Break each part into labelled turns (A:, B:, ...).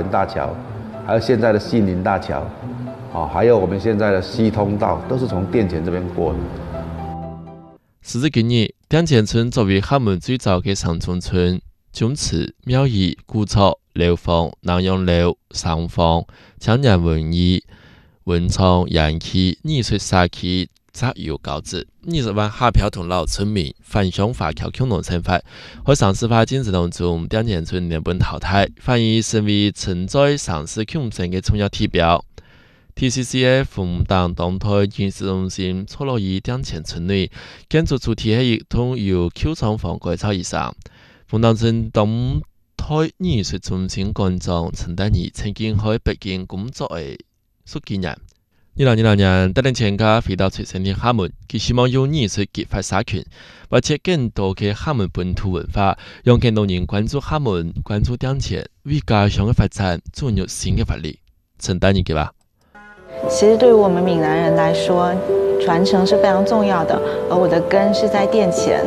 A: 大桥，还有现在的信林大桥，还有我们现在的西通道，都是从殿前这边过的。
B: 时至今日，店前村作为厦门最早嘅城中村，宗祠、庙宇、古厝、楼房、南洋楼、上房、青年文艺、文创、洋气、艺术社区杂有高子，20万下票同老村民反向华侨共同生活，喺城市化进程当中，店前村连本淘汰，反而成为承载城市共生嘅重要指标。TCCA 逢党动态建设中心坐落于店前村内，建筑主体系一栋由旧厂房改造而成。逢党村动态艺术中心馆长陈丹妮曾经喺北京工作嘅书记人。2020年，带领全家回到出生的厦门，佢希望用艺术激发社群，或者更多嘅厦门本土文化，让更多人关注厦门、关注店前，为家乡嘅发展注入新嘅活力。陈丹妮嘅吧。
C: 其实对于我们闽南人来说，传承是非常重要的，而我的根是在店前。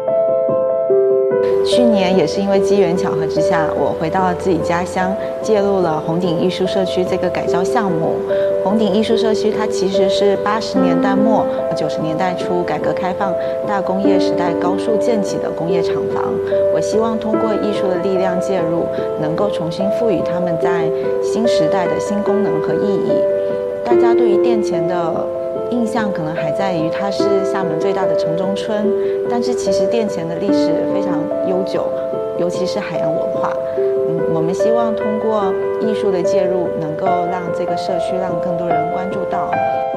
C: 去年也是因为机缘巧合之下，我回到了自己家乡，介入了红顶艺术社区这个改造项目。红顶艺术社区它其实是80年代末、90年代初改革开放大工业时代高速建起的工业厂房。我希望通过艺术的力量介入，能够重新赋予他们在新时代的新功能和意义。大家对于店前的印象可能还在于它是厦门最大的城中村，但是其实店前的历史非常悠久，尤其是海洋文化。我们希望通过艺术的介入，能够让这个社区让更多人关注到。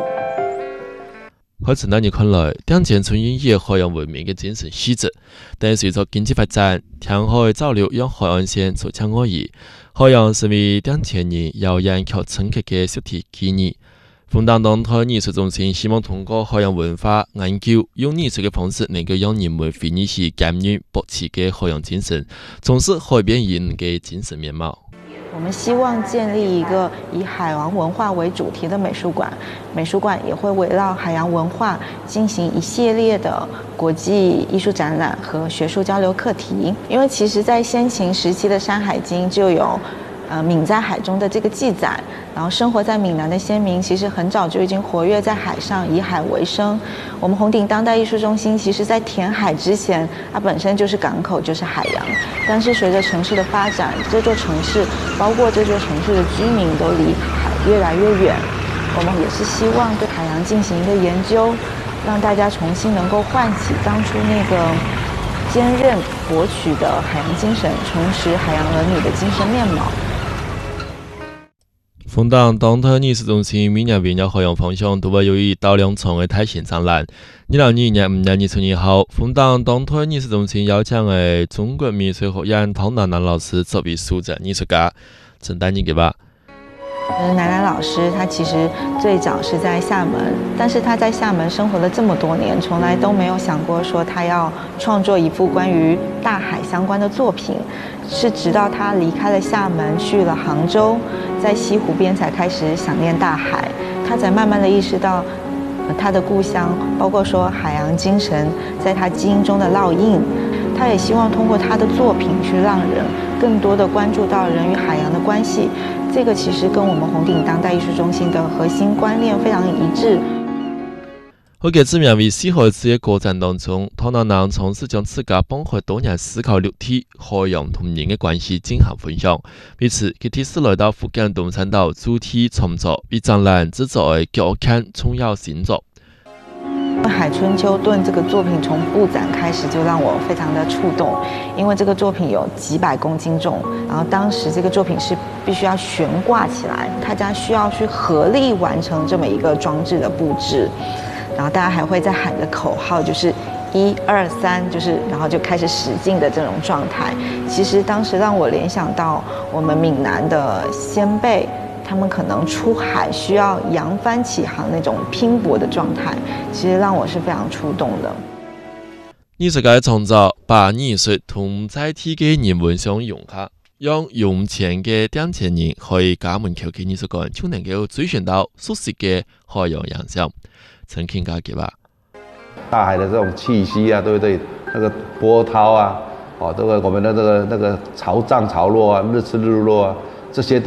B: 喺陈丹妮看来，店前村以海洋文明嘅精神细致，但随着经济发展，填海造陆让海岸线逐渐恶化，海洋成为店前人耀眼却深刻嘅实体纪念。逢党动态艺术中心希望通过海洋文化研究，用艺术嘅方式，能够让人们回忆起感恩博持嘅海洋精神，重视海边人嘅精神面貌。
C: 我们希望建立一个以海洋文化为主题的美术馆，美术馆也会围绕海洋文化进行一系列的国际艺术展览和学术交流课题。因为其实在先秦时期的《山海经》就有闽在海中的这个记载，然后生活在闽南的先民其实很早就已经活跃在海上，以海为生。我们红顶当代艺术中心其实在填海之前，它本身就是港口，就是海洋。但是随着城市的发展，这座城市包括这座城市的居民都离海越来越远。我们也是希望对海洋进行一个研究，让大家重新能够唤起当初那个坚韧博取的海洋精神，重拾海洋儿女的精神面貌。
B: 逢党动态艺术中心每年围绕海洋方向都会有1到2场嘅大型展览。2022年5月22日后，逢党动态艺术中心邀请嘅中国美术学院唐楠楠老师作为书展艺术家，陈丹妮嘅吧。
C: 楠楠老师他其实最早是在厦门，但是他在厦门生活了这么多年，从来都没有想过说他要创作一幅关于大海相关的作品，是直到他离开了厦门，去了杭州，在西湖边才开始想念大海，他才慢慢的意识到他的故乡，包括说海洋精神在他基因中的烙印。他也希望通过他的作品去让人更多的关注到人与海洋的关系，这个其实跟我们红顶当代艺术中心的核心观念非常一致。
B: 喺佢知名为四海子嘅過程當中，唐楠楠嘗試將自家幫佢多年思考陸地、海洋同人嘅關係進行分享。為此，佢第次來到福建東山島主題創作，為展覽製作嘅腳看重要新作。
C: 海春秋盾这个作品从布展开始就让我非常的触动，因为这个作品有几百公斤重，然后当时这个作品是必须要悬挂起来，大家需要去合力完成这么一个装置的布置，然后大家还会在喊着口号，就是1、2、3，就是然后就开始使劲的这种状态。其实当时让我联想到我们闽南的先辈。他们可能出海需要扬帆起航那种拼搏的状态，其实让我是非常触动的。
B: 艺术家嘅創作把藝術同在地嘅人文相融合，讓用錢嘅店前人可以家門口嘅藝術館就能夠追尋到熟悉嘅海洋印象。陳慶家嘅吧，
A: 大海的這種氣息啊，對不對？那個波濤啊，這個我們的那個潮漲潮落啊，日出日落啊，這些都